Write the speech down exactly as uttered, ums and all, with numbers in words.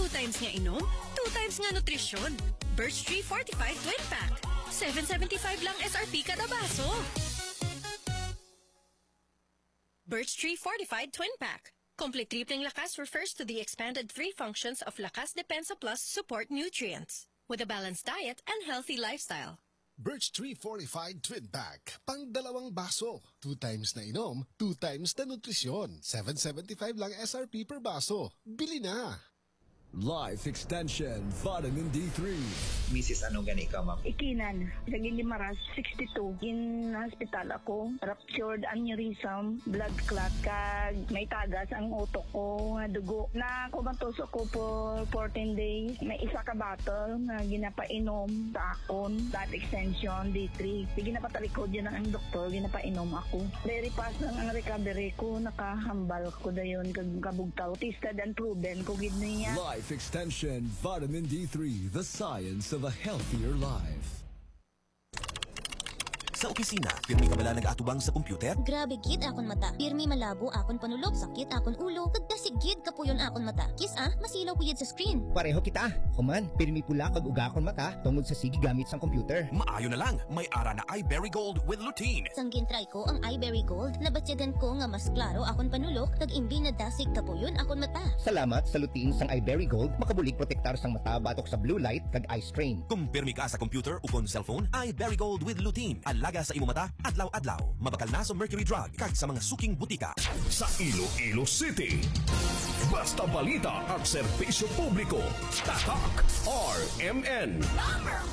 Two times nga inom, two times nga nutrisyon. Birch Tree Fortified Twin Pack. seven seventy-five lang S R P kada baso. Birch Tree Fortified Twin Pack. Complete tripling lakas refers to the expanded three functions of Lakas Depensa Plus support nutrients with a balanced diet and healthy lifestyle. Birch Tree Fortified Twin Pack. Pang dalawang baso. Two times na inom, two times na nutrisyon. seven seventy-five lang S R P per baso. Bili na! Life Extension Vitamin D three. Missus ano gani ka, ma'am? Ikinan, sa Gilimaras, sixty-two. In hospital ako, ruptured aneurysm, blood clot, kag may tagas ang utok ko, nga dugo. Na kumatos ako for fourteen days. May isa ka bottle na ginapainom sa akon, Life Extension D three. Di ginapatalikod yun ang doktor, ginapainom ako. Very fast lang ang recovery ko, nakahambal ko na yun, kag kabugtaw. Tested and proven, kugid niya. Life Extension Vitamin D three, the science of a healthier life. Sa opisina, pirmi ka bala nag-atubang sa computer? Grabe gid akon mata. Pirmi malabo akon panulog, sakit akon ulo, kagdasigid kapuyon akon mata. Kis ah, masilaw ko yun sa screen. Pareho kita. Kuman, pirmi pula kag uga akon mata tungod sa sige gamit sang computer. Maayo na lang, may ara na iBerry Gold with lutein. Sanggin try ko ang iBerry Gold, nabatyagan ko nga mas klaro akon panulog, kag imbi na dasig kapuyon akon mata. Salamat sa lutein sang iBerry Gold, makabulig protektar sang mata batok sa blue light kag eye strain. Kung pirmi ka sa computer o kon cellphone, iBerry Gold with lutein. Alaga sa imo mata, adlaw-adlaw. Mabakal na sa mercury drug kag sa mga suking butika. Sa Iloilo City, basta balita at serbisyo publiko. Tatak R M N.